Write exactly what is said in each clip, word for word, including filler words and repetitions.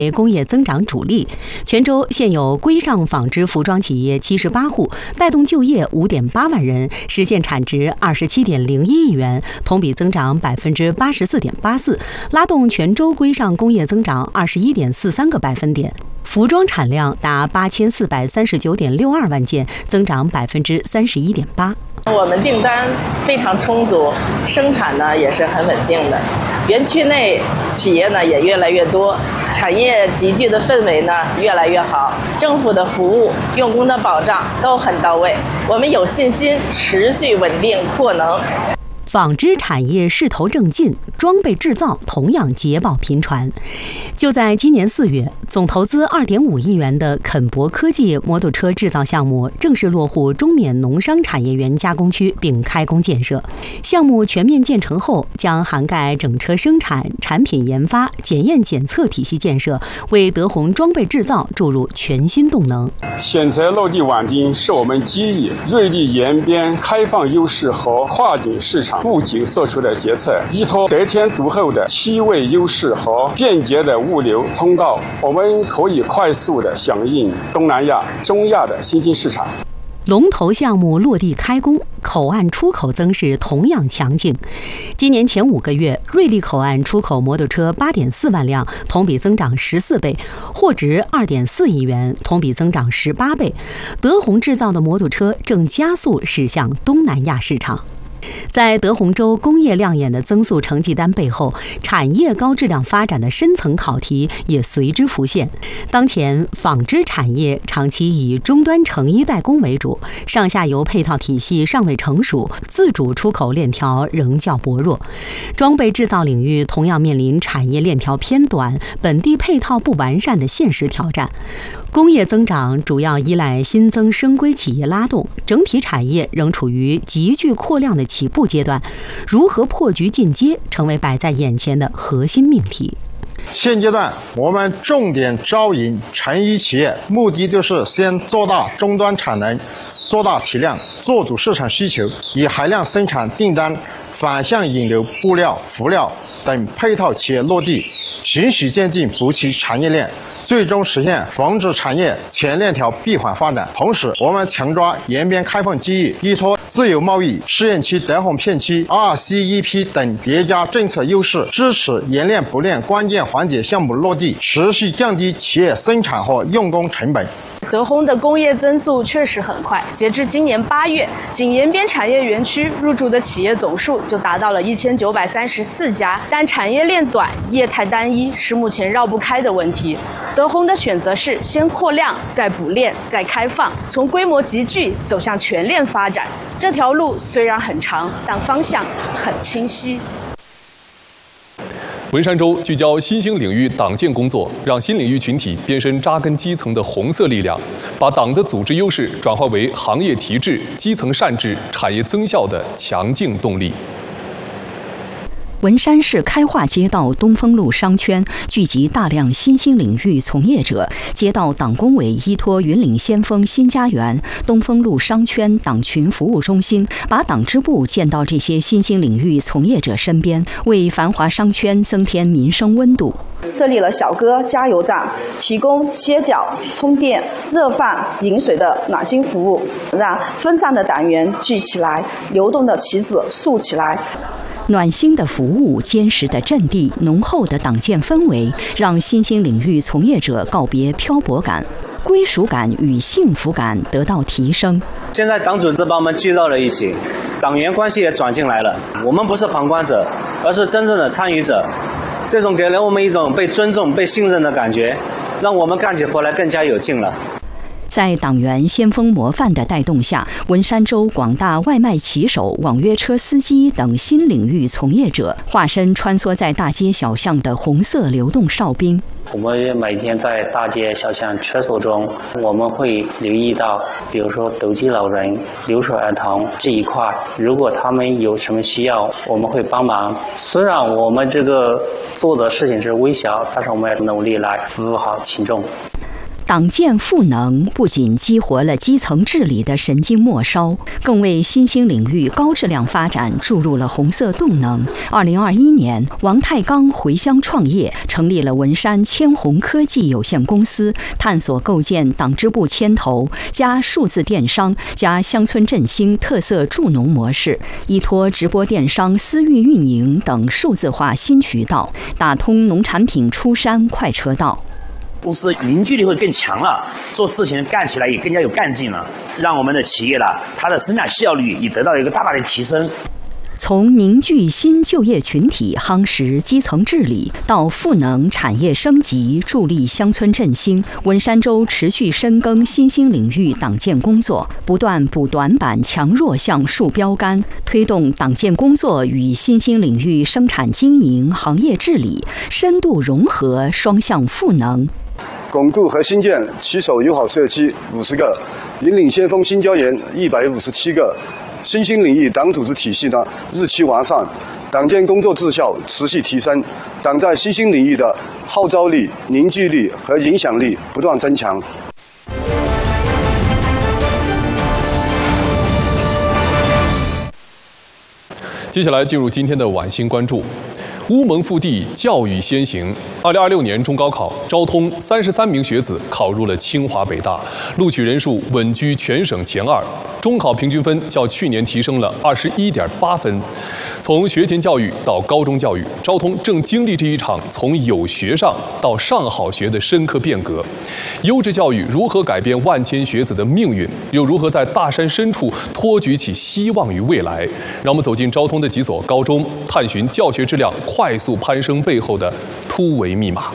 工业增长主力。泉州现有规上纺织服装企业七十八户，带动就业五点八万人，实现产值二十七点零一亿元，同比增长百分之八十四点八四，拉动泉州规上工业增长二十一点四三个百分点。服装产量达八千四百三十九点六二万件，增长百分之三十一点八。 我们订单非常充足，生产呢也是很稳定的。园区内企业呢也越来越多，产业集聚的氛围呢越来越好，政府的服务、用工的保障都很到位，我们有信心持续稳定扩能。 纺织产业势头正劲，装备制造同样捷报频传。就在今年四月，总投资二点五亿元的肯博科技摩托车制造项目正式落户中缅农商产业园加工区并开工建设。项目全面建成后，将涵盖整车生产、产品研发、检验检测体系建设，为德宏装备制造注入全新动能。 选择落地稳定是我们基于锐地延边开放优势和跨境市场布局做出的决策，依托得天独厚的区位优势和便捷的物流通道，我们可以快速地响应东南亚、中亚的新兴市场。 龙头项目落地开工，口岸出口增势同样强劲。今年前五个月，瑞丽口岸出口摩托车八点四万辆，同比增长十四倍，货值二点四亿元，同比增长十八倍。德宏制造的摩托车正加速驶向东南亚市场。在德宏州工业亮眼的增速成绩单背后，产业高质量发展的深层考题也随之浮现。当前纺织产业长期以终端成衣代工为主，上下游配套体系尚未成熟，自主出口链条仍较薄弱。装备制造领域同样面临产业链条偏短、本地配套不完善的现实挑战。工业增长主要依赖新增生规企业拉动，整体产业仍处于急剧扩量的起步阶段，如何破局进阶，成为摆在眼前的核心命题。 现阶段，我们重点招引成衣企业，目的就是先做大终端产能，做大体量，做主市场需求，以海量生产订单反向引流布料、服料等配套企业落地，循序渐进补齐产业链，最终实现纺织产业前链条闭环发展。同时，我们强抓延边开放机遇，依托自由贸易、试验区、德宏片区、R C E P 等叠加政策优势，支持研炼补炼关键环节项目落地，持续降低企业生产和用工成本。 德宏的工业增速确实很快，截至今年八月，仅延边产业园区入驻的企业总数就达到了一千九百三十四家。但产业链短、业态单一是目前绕不开的问题。德宏的选择是先扩量，再补链，再开放，从规模集聚走向全链发展。这条路虽然很长，但方向很清晰。 文山州聚焦新兴领域党建工作，让新领域群体变身扎根基层的红色力量，把党的组织优势转化为行业提质、基层善治、产业增效的强劲动力。 文山市开化街道东风路商圈聚集大量新兴领域从业者，街道党工委依托云岭先锋新家园、东风路商圈党群服务中心，把党支部建到这些新兴领域从业者身边，为繁华商圈增添民生温度。 设立了小哥加油站，提供歇脚、充电、热饭、饮水的暖心服务，让分散的党员聚起来，流动的旗子竖起来。 暖心的服务、坚实的阵地、浓厚的党建氛围，让新兴领域从业者告别漂泊感，归属感与幸福感得到提升。 现在党组织把我们聚到了一起，党员关系也转进来了。我们不是旁观者，而是真正的参与者。这种给了我们一种被尊重、被信任的感觉，让我们干起活来更加有劲了。 在党员先锋模范的带动下，文山州广大外卖骑手、网约车司机等新领域从业者，化身穿梭在大街小巷的红色流动哨兵。 我们每天在大街小巷车手中，我们会留意到，比如说斗鸡老人、留守儿童这一块，如果他们有什么需要，我们会帮忙。虽然我们这个做的事情是微小，但是我们要努力来服务好群众。 党建赋能不仅激活了基层治理的神经末梢，更为新兴领域高质量发展注入了红色动能。二零二一年，王太刚回乡创业，成立了文山千红科技有限公司，探索构建党支部牵头加数字电商加乡村振兴特色助农模式，依托直播电商、私域运营等数字化新渠道，打通农产品出山快车道。 公司凝聚力会更强了，做事情干起来也更加有干劲了，让我们的企业呢，它的生产效率也得到一个大大的提升。 从凝聚新就业群体、夯实基层治理，到赋能产业升级、助力乡村振兴，文山州持续深耕新兴领域党建工作，不断补短板、强弱项、树标杆，推动党建工作与新兴领域生产经营、行业治理深度融合、双向赋能。 巩固和新建骑手友好社区五十个，引领先锋新疆研一百五十七个。新兴领域党组织体系呢日趋完善，党建工作质效持续提升，党在新兴领域的号召力、凝聚力和影响力不断增强。 接下来进入今天的晚星关注。乌蒙腹地，教育先行。二零二六年中高考，昭通三十三名学子考入了清华北大，录取人数稳居全省前二，中考平均分较去年提升了二十一点八分。从学前教育到高中教育，昭通正经历这一场从有学上到上好学的深刻变革。优质教育如何改变万千学子的命运，又如何在大山深处托举起希望与未来？让我们走进昭通的几所高中，探寻教学质量快速攀升背后的突围密码。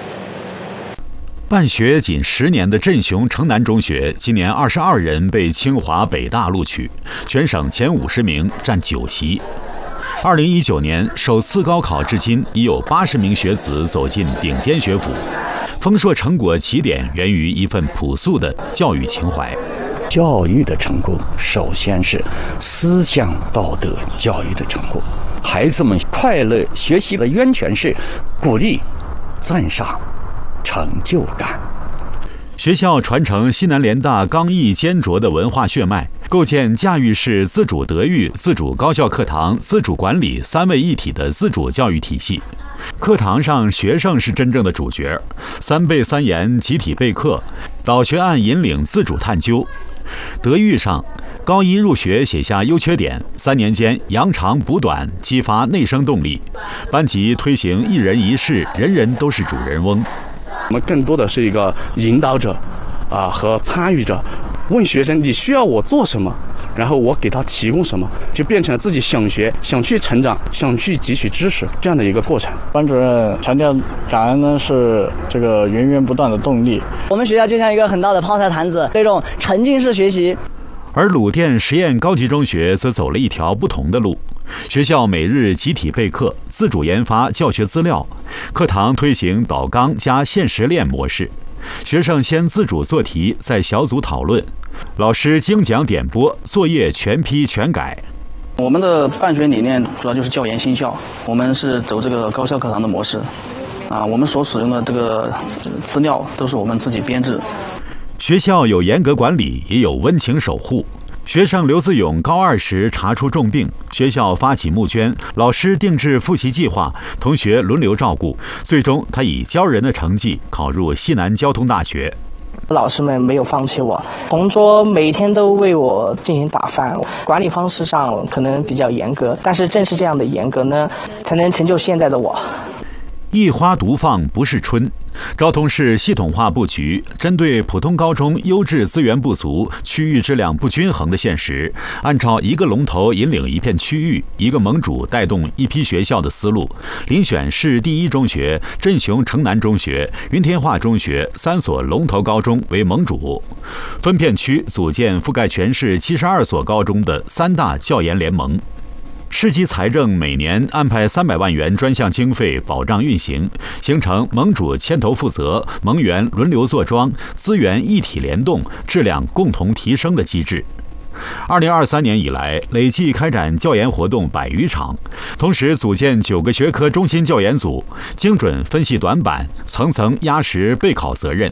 办学仅十年的镇雄城南中学，今年二十二人被清华北大录取，全省前五十名，占九席。二零一九年首次高考至今，已有八十名学子走进顶尖学府。丰硕成果起点源于一份朴素的教育情怀。 教育的成功，首先是思想道德教育的成功。孩子们快乐学习的源泉是鼓励、赞赏、成就感。 学校传承西南联大刚毅坚卓的文化血脉，构建驾驭式自主德育、自主高校课堂、自主管理三位一体的自主教育体系。课堂上，学生是真正的主角，三备三严集体备课，导学案引领自主探究。德育上，高一入学写下优缺点，三年间扬长补短，激发内生动力。班级推行一人一事，人人都是主人翁。 我们更多的是一个引导者，啊和参与者，问学生你需要我做什么，然后我给他提供什么，就变成了自己想学、想去成长、想去汲取知识这样的一个过程。 班主任强调，感恩呢是这个源源不断的动力。 我们学校就像一个很大的泡菜坛子，那种沉浸式学习。 而鲁甸实验高级中学则走了一条不同的路。学校每日集体备课，自主研发教学资料，课堂推行导纲加现实练模式。学生先自主做题，再小组讨论，老师精讲点播，作业全批全改。 我们的办学理念主要就是教研新校，我们是走这个高校课堂的模式，啊，我们所使用的这个资料都是我们自己编制。 学校有严格管理，也有温情守护。学生刘自勇高二时查出重病，学校发起募捐，老师定制复习计划，同学轮流照顾，最终他以骄人的成绩考入西南交通大学。 老师们没有放弃我，同桌每天都为我进行打饭，管理方式上可能比较严格，但是正是这样的严格呢，才能成就现在的我。 一花独放不是春。昭通市系统化布局，针对普通高中优质资源不足、区域质量不均衡的现实，按照一个龙头引领一片区域，一个盟主带动一批学校的思路，遴选市第一中学、镇雄城南中学、云天化中学三所龙头高中为盟主，分片区组建覆盖全市七十二所高中的三大教研联盟。市级财政每年安排三百万元专项经费保障运行，形成盟主牵头负责、盟员轮流坐庄、资源一体联动、质量共同提升的机制。二零二三年以来，累计开展教研活动百余场，同时组建九个学科中心教研组，精准分析短板，层层压实备考责任。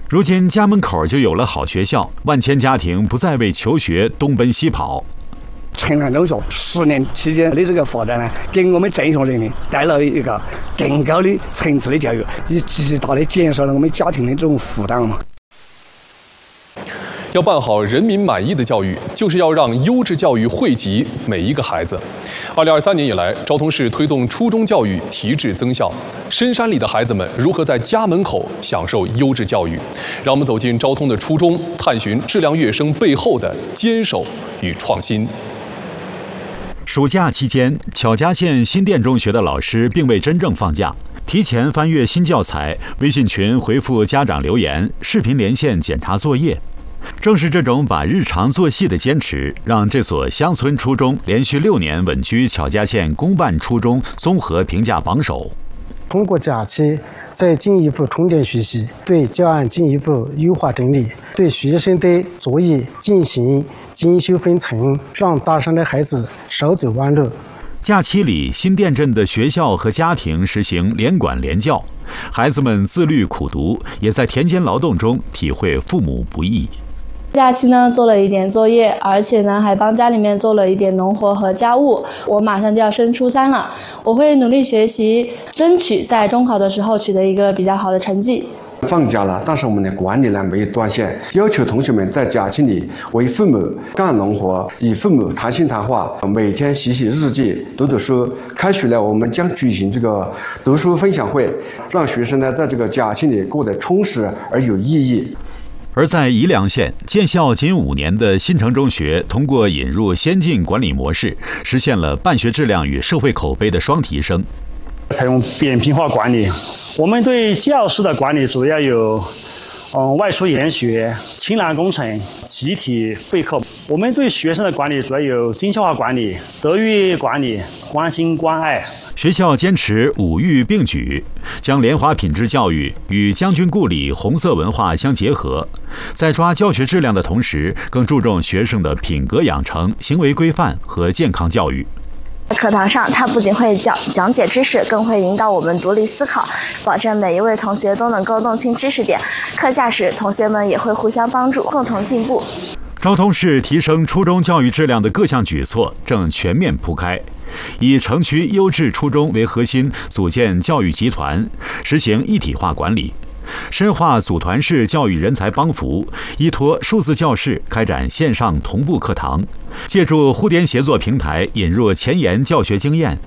如今家门口就有了好学校，万千家庭不再为求学东奔西跑。 成汉中学十年期间的这个发展呢，给我们正学人民带来一个更高的层次的教育，以极大的减少了我们家庭的这种负担嘛。 要办好人民满意的教育，就是要让优质教育惠及每一个孩子。二零二三年以来，昭通市推动初中教育提质增效。深山里的孩子们如何在家门口享受优质教育？让我们走进昭通的初中，探寻质量跃升背后的坚守与创新。 暑假期间，巧家县新店中学的老师并未真正放假，提前翻阅新教材，微信群回复家长留言，视频连线检查作业。正是这种把日常做细的坚持，让这所乡村初中连续六年稳居巧家县公办初中综合评价榜首。 通过假期再进一步重点学习，对教案进一步优化整理，对学生的作业进行精修分层，让大山的孩子少走弯路。 假期里，新店镇的学校和家庭实行联管联教，孩子们自律苦读，也在田间劳动中体会父母不易。 假期呢做了一点作业，而且呢还帮家里面做了一点农活和家务。我马上就要升初三了，我会努力学习，争取在中考的时候取得一个比较好的成绩。 放假了，但是我们的管理呢没有断线，要求同学们在假期里为父母干农活，与父母谈心谈话，每天写写日记，读读书。开学了，我们将举行这个读书分享会，让学生呢在这个假期里过得充实而有意义。 而在宜良县，建校仅五年的新城中学，通过引入先进管理模式，实现了办学质量与社会口碑的双提升。 采用扁平化管理，我们对教师的管理主要有，嗯，外出研学、青蓝工程、集体备课。我们对学生的管理主要有精细化管理、德育管理、关心关爱。 学校坚持五育并举，将联华品质教育与将军故里红色文化相结合，在抓教学质量的同时，更注重学生的品格养成、行为规范和健康教育。 课堂上，他不仅会讲讲解知识，更会引导我们独立思考，保证每一位同学都能够弄清知识点。课下时，同学们也会互相帮助，共同进步。 昭通市提升初中教育质量的各项举措正全面铺开，以城区优质初中为核心，组建教育集团，实行一体化管理，深化组团式教育人才帮扶，依托数字教室开展线上同步课堂，借助互联协作平台引入前沿教学经验。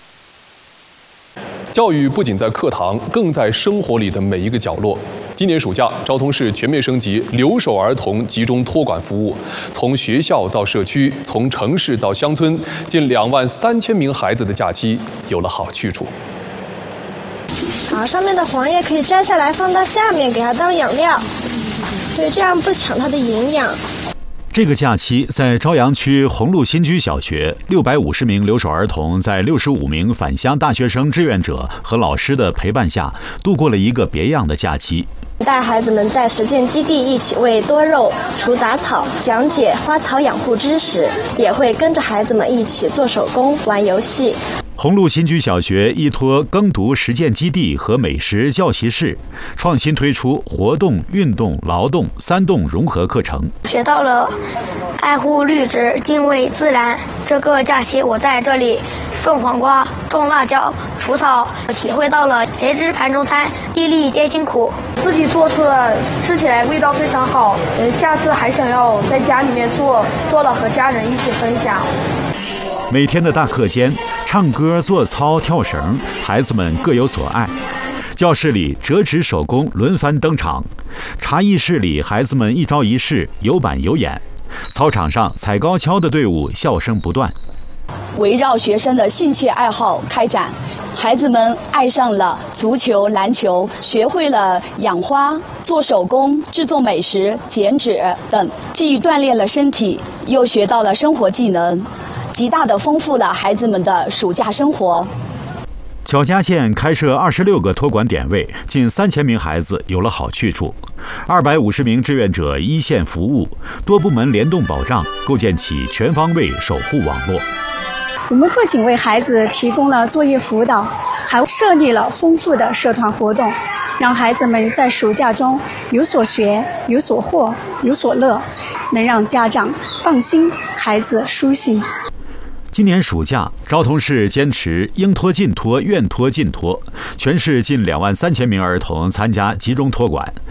教育不仅在课堂，更在生活里的每一个角落。今年暑假，昭通市全面升级留守儿童集中托管服务，从学校到社区，从城市到乡村，近两万三千名孩子的假期有了好去处。 好，上面的黄叶可以摘下来放到下面，给它当养料，对，这样不抢它的营养。 这个假期，在朝阳区红路新居小学，六百五十名留守儿童在六十五名返乡大学生志愿者和老师的陪伴下，度过了一个别样的假期。 带孩子们在实践基地一起喂多肉、除杂草，讲解花草养护知识，也会跟着孩子们一起做手工、玩游戏。 红路新居小学依托耕读实践基地和美食教习室，创新推出活动、运动、劳动三动融合课程， 学到了爱护绿植、敬畏自然。这个假期我在这里种黄瓜、种辣椒、除草，体会到了谁知盘中餐，粒粒皆辛苦。 自己做出了，吃起来味道非常好，呃，下次还想要在家里面做，做了和家人一起分享。 每天的大课间，唱歌、做操、跳绳，孩子们各有所爱。教室里折纸手工轮番登场，茶艺室里孩子们一招一式，有板有眼。操场上踩高跷的队伍笑声不断。 围绕学生的兴趣爱好开展，孩子们爱上了足球、篮球，学会了养花、做手工、制作美食、剪纸等，既锻炼了身体，又学到了生活技能，极大地丰富了孩子们的暑假生活。 巧家县开设二十六个托管点位，近三千名孩子有了好去处，二百五十名志愿者一线服务，多部门联动保障，构建起全方位守护网络。 我们不仅为孩子提供了作业辅导，还设立了丰富的社团活动， 让孩子们在暑假中有所学、有所获、有所乐，能让家长放心，孩子舒心。 今年暑假，昭通市坚持应托尽托、愿托尽托，全市近两万三千名儿童参加集中托管。